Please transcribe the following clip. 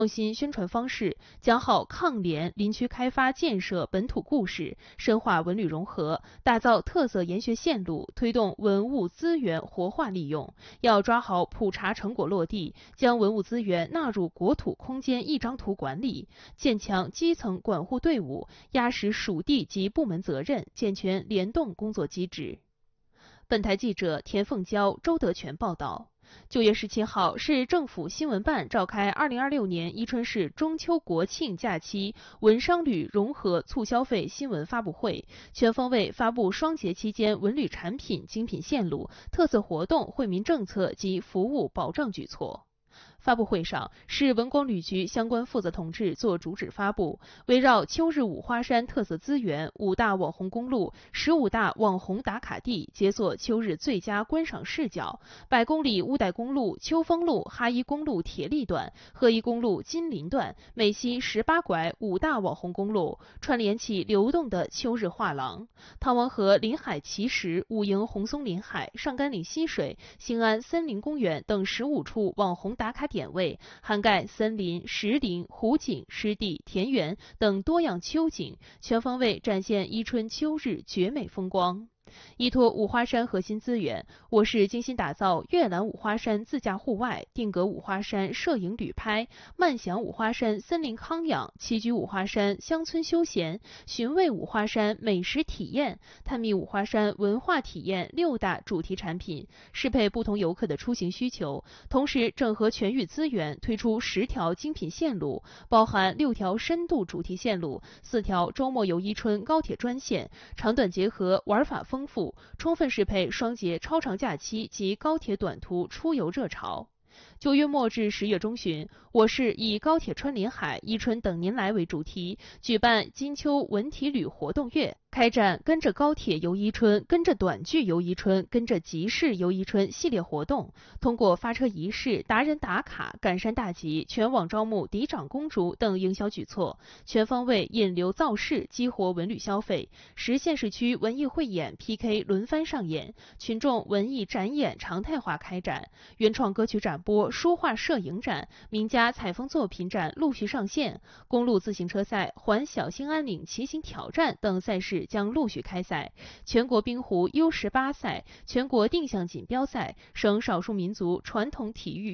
创新宣传方式，讲好抗联林区开发建设本土故事，深化文旅融合，打造特色研学线路，推动文物资源活化利用。要抓好普查成果落地，将文物资源纳入国土空间一张图管理，建强基层管护队伍，压实属地及部门责任，健全联动工作机制。本台记者田凤娇、周德全报道。9月17号，市政府新闻办召开2026年伊春市中秋国庆假期文商旅融合促消费新闻发布会，全方位发布双节期间文旅产品、精品线路、特色活动、惠民政策及服务保障举措。发布会上，市文广旅局相关负责同志作主旨发布，围绕秋日五花山特色资源、5大网红公路、15大网红打卡地，解锁秋日最佳观赏视角。100公里乌代公路、秋风路、哈一公路铁力段、鹤一公路金陵段、美西18拐5大网红公路，串联起流动的秋日画廊。唐王河临海奇石、武营红松临海、上甘岭溪水、兴安森林公园等15处网红打卡点位，涵盖森林、石林、湖景、湿地、田园等多样秋景，全方位展现伊春秋日绝美风光。依托五花山核心资源，我市精心打造阅览五花山自驾户外、定格五花山摄影旅拍、慢享五花山森林康养、栖居五花山乡村休闲、寻味五花山美食体验、探秘五花山文化体验6大主题产品，适配不同游客的出行需求。同时，整合全域资源，推出10条精品线路，包含6条深度主题线路、4条周末游伊春高铁专线，长短结合，玩法丰富，充分适配双节超长假期及高铁短途出游热潮。9月末至10月中旬，我市以高铁穿林海、伊春等您来为主题，举办金秋文体旅活动月，开展跟着高铁游伊春、跟着短剧游伊春、跟着集市游伊春系列活动，通过发车仪式、达人打卡、赶山大集、全网招募嫡长公主等营销举措，全方位引流造势，激活文旅消费，实现市区文艺汇演 PK 轮番上演，群众文艺展演常态化开展，原创歌曲展播、书画摄影展、名家采风作品展陆续上线，公路自行车赛、环小兴安岭骑行挑战等赛事将陆续开赛，全国冰壶 U18赛、全国定向锦标赛、省少数民族传统体育